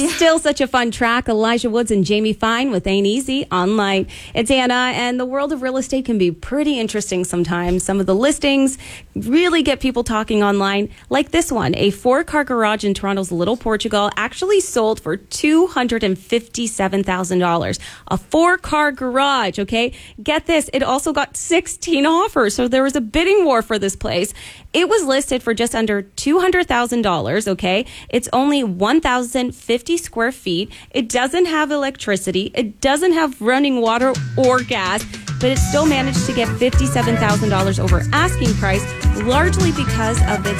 Still such a fun track. Elijah Woods and Jamie Fine with Ain't Easy online. It's Anna, and the world of real estate can be pretty interesting sometimes. Some of the listings really get people talking online, like this one. A 4-car garage in Toronto's Little Portugal actually sold for $257,000. A 4-car garage, okay? Get this, it also got 16 offers, so there was a bidding war for this place. It was listed for just under $200,000, okay? It's only 1,050 square feet. It doesn't have electricity. It doesn't have running water or gas, but it still managed to get $57,000 over asking price, largely because of its